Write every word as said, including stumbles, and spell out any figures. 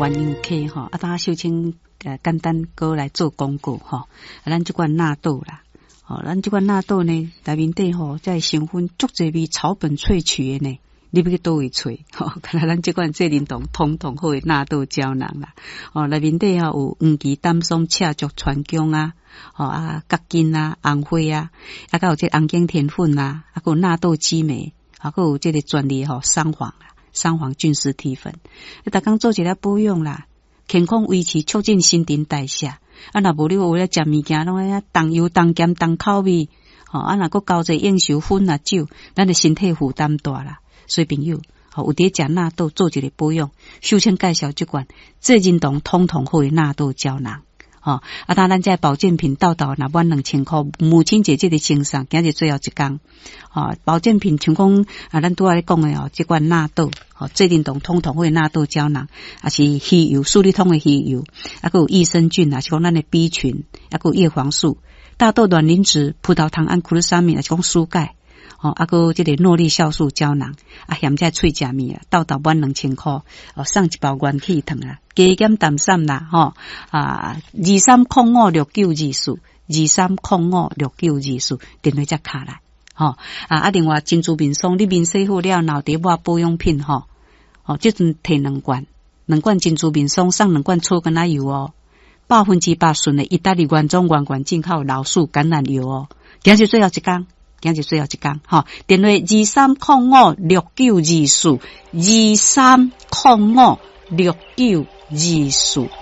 原油客吼，啊，当秀清呃简单过来做广告吼，啊，咱这款纳豆啦，哦，咱这款纳豆呢，内面底吼在成分足侪味草本萃取的呢。你要去倒位找？吼，看来咱这款这灵动通通好的纳豆胶囊啦。哦，内面底有黄芪、丹松、赤竹、川芎啊，哦啊，角根啊，红花啊，啊，还有这红景甜粉啊，啊，还有纳豆激酶，啊，还有这个专利吼桑黄啊，桑黄菌丝体粉，逐工做一个保养啦，健康维持，促进新陈代谢。啊，若无你有咧食物件，拢咧重油、重咸、重口味，吼，啊，若佫交者应酬薰啊酒，咱的身体负担大啦。所以朋友，吼有伫食纳豆做一个保养，秀清介绍这款这认同通通好的纳豆胶囊，吼啊！当咱这保健品到到若满两千块，母亲节这个清爽，今日最后一天，吼保健品像讲啊，咱拄仔咧讲的哦，这款纳豆，吼这认同通通好的纳豆胶囊，啊是鱼油、素利通的鱼油，啊还有益生菌，啊是讲咱的 B 群，啊还有叶黄素、大豆卵磷脂、葡萄糖胺、库鲁沙米，啊是讲蔬钙。哦，啊，个这个诺丽酵素胶囊，啊，嫌这脆食面啊，到到满两千块，哦，送一包元气糖啊，加减淡散啦，吼、哦、啊，二三空五六九二四，二三空五六九二四，电话才卡来，吼、哦、啊，啊，另外珍珠面霜，你面洗好了，脑袋抹保养品，吼、哦，哦，这阵摕两罐，两罐珍珠面霜，送两罐草橄榄油哦，百分之百纯的意大利原装原罐进口老树橄榄油哦，今日最后一天。今日最后一天，吼，电话二三空五六九二四，二三空五六九二四。